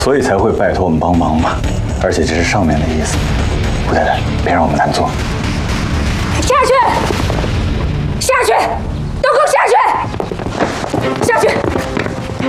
所以才会拜托我们帮忙嘛。而且这是上面的意思，顾太太，别让我们难做。 下去，下去，都给我下去，下去！